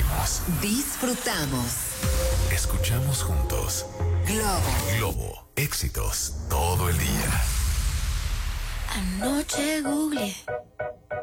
Reímos. Disfrutamos. Escuchamos juntos. Globo. Éxitos todo el día. Anoche googleé